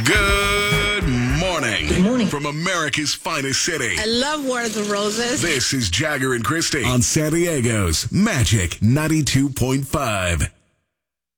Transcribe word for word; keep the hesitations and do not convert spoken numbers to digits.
Good morning. Good morning. From America's finest city. I love War of the Roses. This is Jagger and Christy on San Diego's Magic ninety-two point five.